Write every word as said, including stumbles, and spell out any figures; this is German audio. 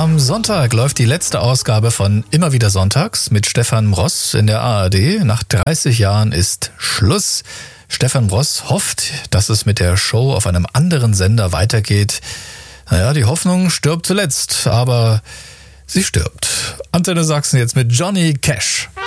Am Sonntag läuft die letzte Ausgabe von Immer wieder Sonntags mit Stefan Mross in der A R D. Nach dreißig Jahren ist Schluss. Stefan Mross hofft, dass es mit der Show auf einem anderen Sender weitergeht. Naja, die Hoffnung stirbt zuletzt, aber sie stirbt. Antenne Sachsen jetzt mit Johnny Cash.